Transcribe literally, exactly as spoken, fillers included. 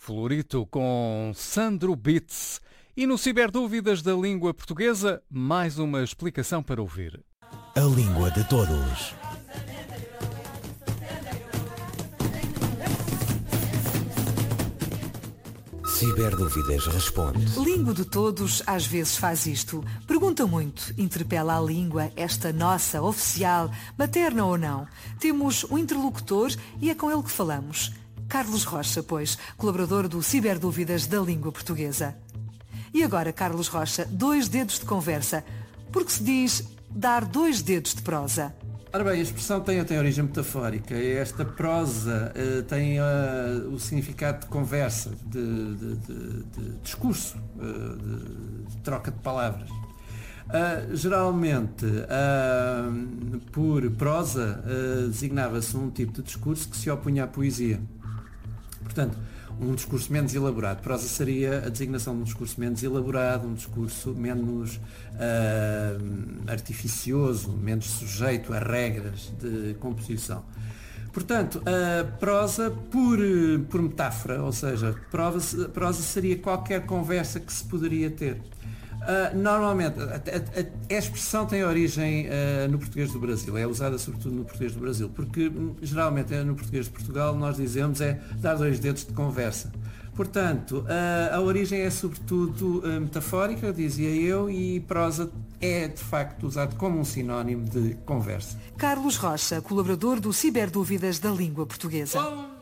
Florito com Sandro Beats. E no Ciberdúvidas da Língua Portuguesa, mais uma explicação para ouvir. A língua de todos. Ciberdúvidas responde. Língua de todos às vezes faz isto. Pergunta muito, interpela a língua, esta nossa, oficial, materna ou não. Temos um interlocutor e é com ele que falamos. Carlos Rocha, pois, colaborador do Ciberdúvidas da Língua Portuguesa. E agora, Carlos Rocha, dois dedos de conversa. Porque se diz dar dois dedos de prosa. Ora bem, a expressão tem, tem origem metafórica. Esta prosa uh, tem uh, o significado de conversa, de, de, de, de discurso, uh, de, de troca de palavras. Uh, geralmente, uh, por prosa, uh, designava-se um tipo de discurso que se opunha à poesia. Portanto, um discurso menos elaborado. Prosa seria a designação de um discurso menos elaborado, um discurso menos uh, artificioso, menos sujeito a regras de composição. Portanto, a prosa, por, por metáfora, ou seja, prosa, prosa seria qualquer conversa que se poderia ter. Uh, normalmente, a, a, a expressão tem origem uh, no português do Brasil, é usada sobretudo no português do Brasil, porque geralmente no português de Portugal nós dizemos é dar dois dedos de conversa. Portanto, uh, a origem é sobretudo uh, metafórica, dizia eu, e prosa é de facto usado como um sinónimo de conversa. Carlos Rocha, colaborador do Ciberdúvidas da Língua Portuguesa.